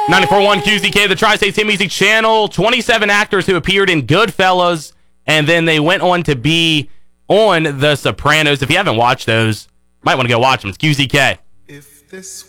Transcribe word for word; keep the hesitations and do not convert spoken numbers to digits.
ninety-four point one Q Z K, the Tri-State Hit Music Channel. twenty-seven actors who appeared in Goodfellas, and then they went on to be on The Sopranos. If you haven't watched those, might want to go watch them. It's Q Z K. If this